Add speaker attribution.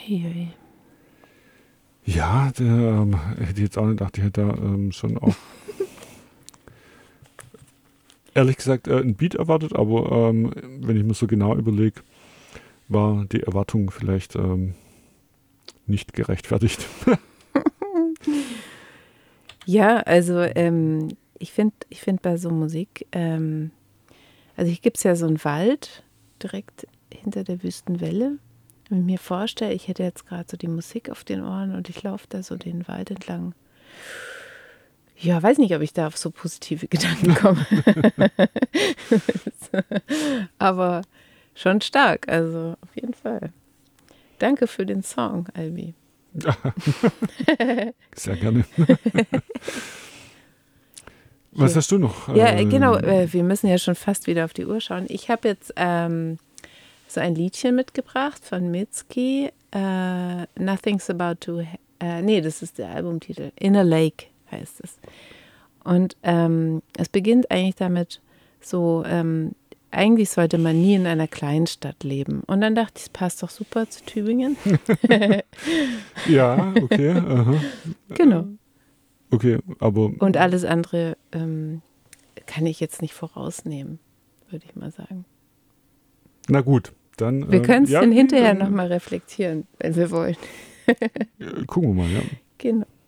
Speaker 1: Eieiei.
Speaker 2: Ja, hätte ich jetzt auch nicht gedacht, ich hätte da schon auch ehrlich gesagt ein Beat erwartet, aber wenn ich mir so genau überlege, war die Erwartung vielleicht nicht gerechtfertigt.
Speaker 1: Ja, also ich find bei so Musik, also hier gibt es ja so einen Wald direkt hinter der Wüstenwelle. Wenn ich mir vorstelle, ich hätte jetzt gerade so die Musik auf den Ohren und ich laufe da so den Wald entlang. Ja, weiß nicht, ob ich da auf so positive Gedanken komme. Aber schon stark, also auf jeden Fall. Danke für den Song, Albi.
Speaker 2: Sehr gerne. Was hast du noch?
Speaker 1: Ja, genau, wir müssen ja schon fast wieder auf die Uhr schauen. Ich habe jetzt so ein Liedchen mitgebracht von Mitski. Nothing's about to... nee, das ist der Albumtitel. In a Lake heißt es. Und es beginnt eigentlich damit so, eigentlich sollte man nie in einer Kleinstadt leben. Und dann dachte ich, es passt doch super zu Tübingen.
Speaker 2: Ja, okay. Aha.
Speaker 1: Genau.
Speaker 2: Okay, aber...
Speaker 1: Und alles andere kann ich jetzt nicht vorausnehmen, würde ich mal sagen.
Speaker 2: Na gut, dann...
Speaker 1: Wir können es
Speaker 2: ja,
Speaker 1: dann hinterher
Speaker 2: dann,
Speaker 1: nochmal reflektieren, wenn wir wollen.
Speaker 2: gucken wir mal, ja.
Speaker 1: Genau.